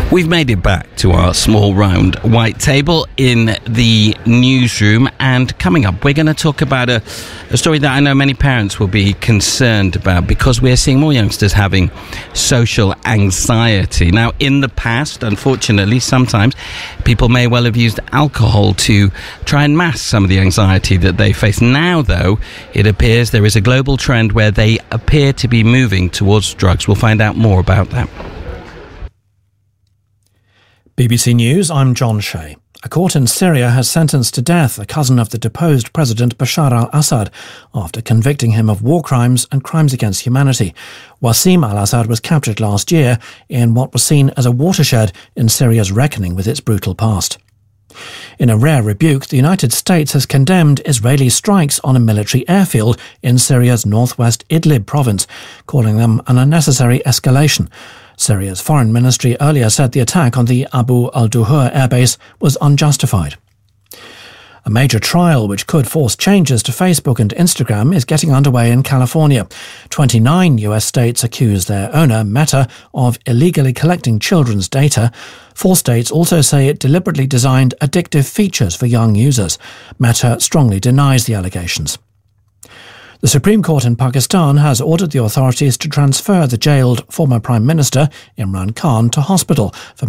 We've made it back to our small round white table in the newsroom, and coming up we're going to talk about a story that I know many parents will be concerned about, because we're seeing more youngsters having social anxiety. Now, in the past, unfortunately, sometimes people may well have used alcohol to try and mask some of the anxiety that they face. Now, though, it appears there is a global trend where they appear to be moving towards drugs. We'll find out more about that. BBC News, I'm John Shea. A court in Syria has sentenced to death a cousin of the deposed President Bashar al-Assad after convicting him of war crimes and crimes against humanity. Wassim al-Assad was captured last year in what was seen as a watershed in Syria's reckoning with its brutal past. In a rare rebuke, the United States has condemned Israeli strikes on a military airfield in Syria's northwest Idlib province, calling them an unnecessary escalation. Syria's foreign ministry earlier said the attack on the Abu al-Duhur airbase was unjustified. A major trial which could force changes to Facebook and Instagram is getting underway in California. 29 US states accuse their owner, Meta, of illegally collecting children's data. 4 states also say it deliberately designed addictive features for young users. Meta strongly denies the allegations. The Supreme Court in Pakistan has ordered the authorities to transfer the jailed former Prime Minister Imran Khan to hospital for